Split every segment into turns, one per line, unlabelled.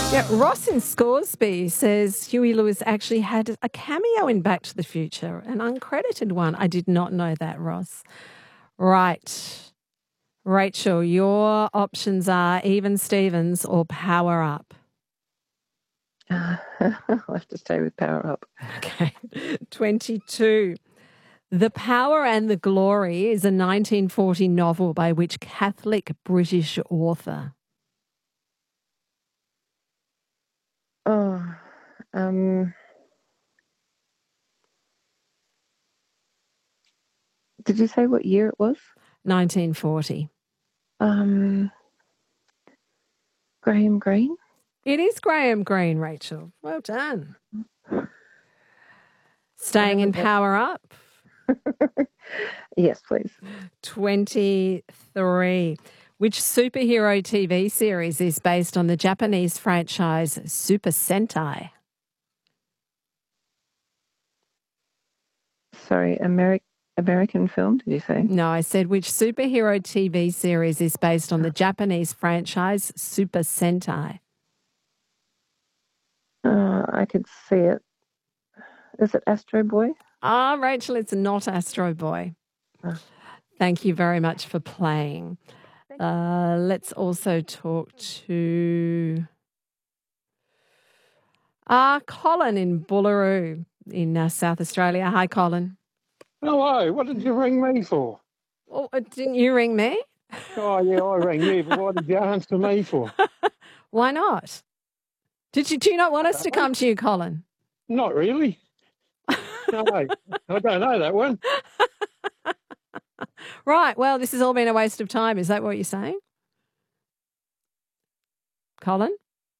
Yeah, Ross in Scoresby says Huey Lewis actually had a cameo in Back to the Future, an uncredited one. I did not know that, Ross. Right. Rachel, your options are Even Stevens or Power Up.
I'll have to stay with Power Up.
Okay. 22. The Power and the Glory is a 1940 novel by which Catholic British author?
Oh, did you say what year it was?
1940.
Graham Greene?
It is Graham Greene, Rachel. Well done. Staying in Power Up.
Yes, please.
23. Which superhero TV series is based on the Japanese franchise Super Sentai?
Sorry, American film, did you say?
No, I said which superhero TV series is based on the Japanese franchise Super Sentai?
I could see it. Is it Astro Boy?
Rachel, it's not Astro Boy. Thank you very much for playing. Let's also talk to Colin in Bullaroo in South Australia. Hi, Colin.
Hello, what did you ring me for?
Oh, didn't you ring me?
Oh, yeah, I rang you, but what did you answer me for?
Why not? Do you not want us to come to you, Colin?
Not really. No, I don't know that one.
Right, well, this has all been a waste of time. Is that what you're saying? Colin?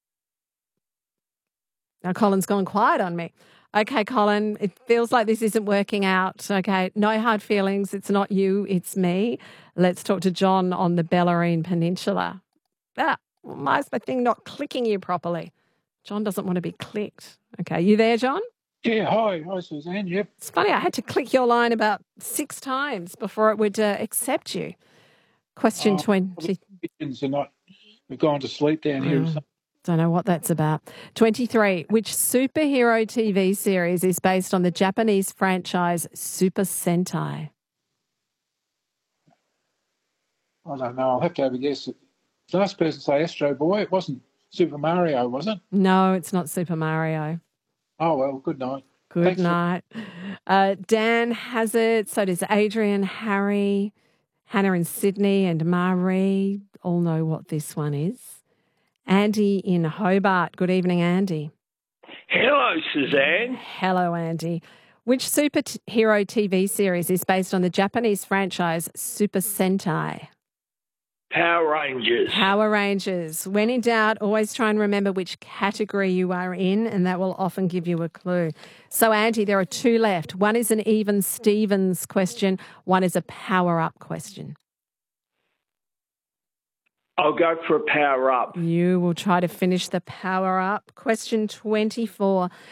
Now, Colin's gone quiet on me. Okay, Colin, it feels like this isn't working out. Okay, no hard feelings. It's not you, it's me. Let's talk to John on the Bellarine Peninsula. Why is my thing not clicking you properly? John doesn't want to be clicked. Okay, you there, John?
Yeah, hi, Suzanne, yep.
It's funny, I had to click your line about 6 times before it would accept you. Question 20.
Kittens are not, we've gone to sleep down here.
Don't know what that's about. 23. Which superhero TV series is based on the Japanese franchise Super Sentai?
I don't know, I'll have to have a guess. The last person to say Astro Boy, it wasn't Super Mario, was it?
No, it's not Super Mario.
Oh, well, good night.
Good night. Dan has it. So does Adrian, Harry, Hannah in Sydney and Marie all know what this one is. Andy in Hobart. Good evening, Andy.
Hello, Suzanne.
Hello, Andy. Which superhero TV series is based on the Japanese franchise Super Sentai?
Power Rangers.
Power Rangers. When in doubt, always try and remember which category you are in, and that will often give you a clue. So, Andy, there are 2 left. One is an Even Stevens question. One is a Power Up question.
I'll go for a Power Up.
You will try to finish the Power Up. Question 24.